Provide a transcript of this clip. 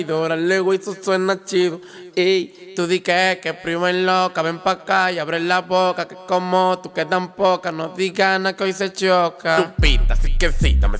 Órale, güey, eso suena chido. Ey, tú di que primo es loca, ven pa' acá y abre la boca. Que como tú que tan poca, no digas nada que hoy se choca. Lupita, así que sí, dame